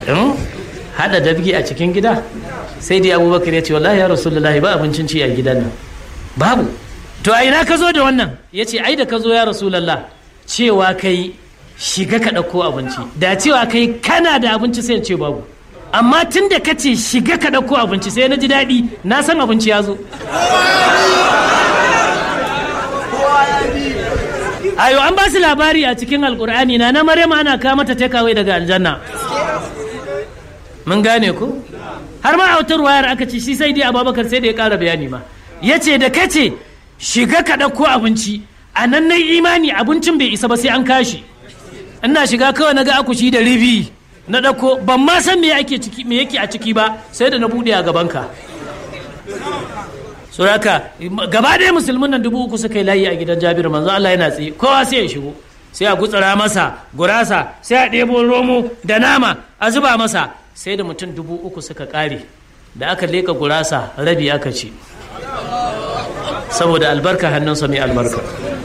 hada dabgi a cikin gida. Sai dai Abubakar ya ce wallahi ya Rasulullahi ba abincin ci a gidan nan babu. To a ina ka zo da wannan? Ya ce ai da ka zo ya Rasulullah cewa kai shiga ka ɗauko abinci, da cewa kai kana da abinci sai ce babu, amma tun da ka ce shiga ka ɗauko abinci sai na ji daɗi, na san abinci ya zo. Ayo an ba su labari a cikin Alƙur'ani na Maryam ana kawo mata takeaway daga aljanna. Mun gane ku? Har ma a wata ruwayar aka ce shi sai dai Abubakar sai da ya ƙara bayani ma. Ya ce da kace shiga ka ɗauko abinci, a nan na imani abincin bai isa ba sai an kashi. Ina shiga kawai na ga akushi da ribi na ɗauko, ban ma san me yake a ciki ba sai da na buɗe a gabanka. Suraka gaba ɗaya musulmin nan 3,000 suka yi layi a gidan Jabiru, manzo Allah yana tsaye, kowa sai ya shigo, sai a gutsara masa gurasa, sai a ɗebo romo da nama a zuba masa, sai da mutum 3,000 suka ƙare. Da aka leƙa gurasa rabi aka ci, saboda albarka hannunsa mai albarka.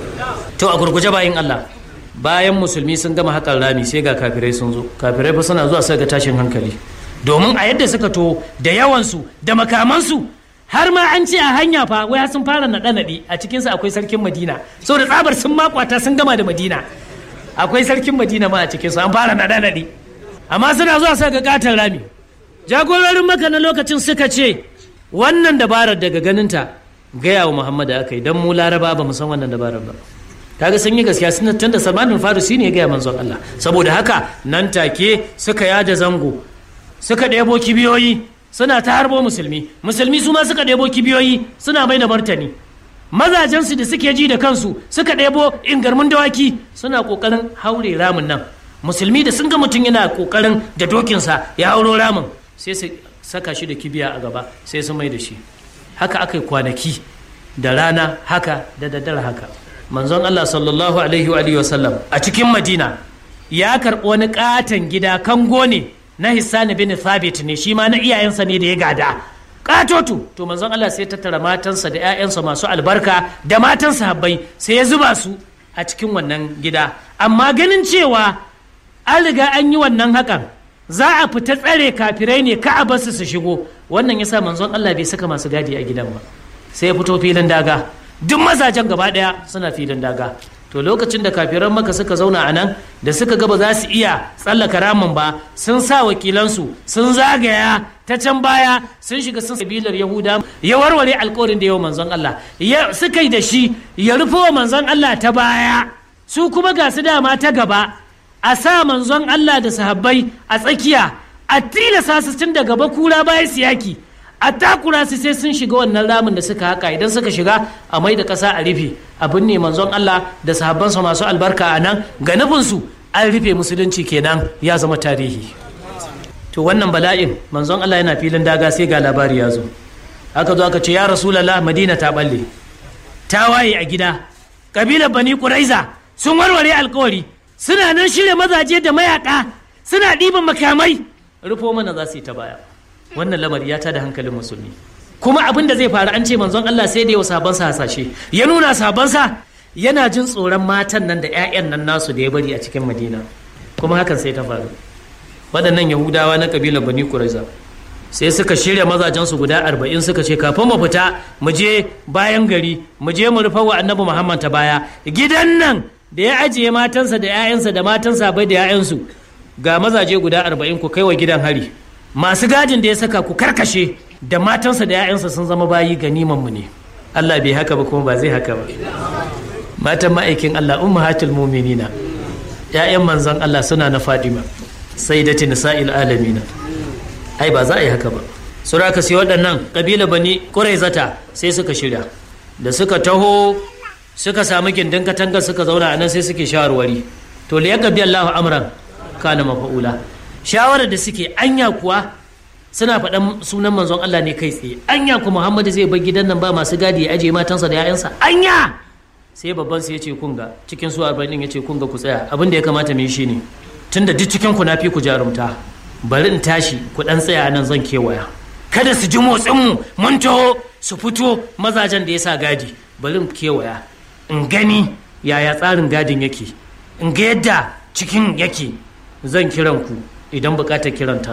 To a gurguje bayin Allah, bayan musulmi sun gama haƙar rami sai ga kafirai sun zo. Kafirai fa suna zuwa sai ga tashin hankali, domin a yadda suka to da yawansu da makamansu, har ma an ce a hanya fa waya sun fara naɗe-naɗe. A cikinsu akwai sarkin Madina, saboda tsabar sun makwata sun gama da Madina. Akwai sarkin Madina ma a cikinsu, an fara naɗe-naɗe, amma suna zuwa sai ga ƙaton rami. Jagororin Makka na lokacin suka ce wannan dabarar daga ganinta gaya wa Muhammad aka yi, don mu Laraba ba mu san wannan dabarar ba. Kaga sun yi gaskiya, sun tunda Salman Farisi ne ya gaya manzon Allah. Saboda haka nan take suka yada zango, suka ɗebo kibiyoyi suna ta harbo musulmi su ma suka ɗebo kibiyoyi suna mai da martani. Mazajensu da suke ji da kansu suka ɗebo ingarmin dawaki suna ƙoƙarin haure ramin nan. Musulmi da sun ga mutum yana ƙoƙarin da dokinsa ya hauro ramin, sai su saka shi da kibiya a gaba sai su mai da shi. Haka aka yi kwanaki, da rana haka da daddare haka. Manzon Allah sallallahu alaihi wa sallam a cikin Madina ya karɓi wani ƙaton gida, kango ne na Hissan bin Thabit ne, shi ma na iyayensa ne da ya gada ƙatoto. To manzon Allah sai tattara matansa da 'ya'yansa masu albarka da matan sahabbai sai ya zuba su a cikin wannan gida. Amma ganin cewa an riga an yi wannan hakan, za a fita tsare kafirai ne ka a basu su shigo, wannan yasa manzon Allah bai saka masu gadi a gidan ba, sai ya fito filin daga. Duk mazajen gaba daya suna filin daga. To lokacin da kafiran Makka suka zauna a nan, da suka ga ba za su iya tsallaka ramin ba, sun sa wakilansu sun zagaya ta can baya, sun shiga sun kabilar Yahuda, ya warware alƙawarin da yau manzon Allah suka yi da shi, ya rufe wa manzon Allah ta baya, su kuma ga su dama ta gaba, a sa manzon Allah da sahabbai a tsakiya, a tilasa su tun da gaba kura bayan siyaki, a takura su sai sun shiga wannan ramin da suka haka. Idan suka shiga a mai da ƙasa a rufe, abin ne manzon Allah da sahabbansa masu albarka a nan, ga nufinsu an rufe musulunci kenan ya zama tarihi. To wannan bala'in manzon Allah yana filin daga sai ga labari ya zo, aka zo aka ce ya Rasulallah, Madina ta balle, ta waye a gida, kabilar Bani Quraiza sun warware alkawari, suna nan shirya mazaje da mayaka, suna ɗiban makamai, rufo mana za su yi ta baya. Wannan lamari ya tada hankalin musulmi, kuma abin da zai faru an ce manzon Allah sai da yau sabansa hasashe, ya nuna sabansa yana jin tsoron matan nan da 'ya'yan nan nasu da ya bari a cikin Madina, kuma hakan sai ta faru. Waɗannan Yahudawa na kabilar Bani Quraiza sai suka shirya mazajensu guda 40, suka ce kafin mu fita mu je bayan gari, mu je mu rufa wa Annabi Muhammad ta baya, gidan nan da ya ajiye matansa da 'ya'yansa da matansa bai da 'ya'yansu, ga mazaje guda 40 ku kai wa gidan hari, masu gadin da ya saka ku karkashe, da matansa da 'ya'yansa sun zama bayi, ganimanmu ne. Allah bai haka ba kuma ba zai haka ba. Matan ma'aikin Allah ummahatul mu'minina, 'ya'yan manzon Allah suna na Fadima sayyidati nisa'il alamina, ai ba za a yi haka ba. Sura ka sai waɗannan kabila Bani Quraizata sai suka shirya, da suka taho suka samu gindin katanga suka zauna a nan sai suke shawarwari. To liyaqdi Allahu amran kana mafa'ula, shawarar da suke anya kuwa suna faɗan sunan manzon Allah ne kai tsaye, anya ku Muhammadu zai bar gidan nan ba masu gadi ya aje matansa da 'ya'yansa, anya. Sai babban sai ya ce kunga, cikin su 40 ya ce kunga ku tsaya, abin da ya kamata mu yi shine, tunda duk cikin ku na fi ku jarumta, bari in tashi ku dan tsaya nan zan kewaya, kada su ji motsin mu mun taho su fito mazajen da ya sa gadi, bari in kewaya in gani yaya tsarin gadin yake, in ga yadda cikin yake, zan kiran ku idan bukatar kiranta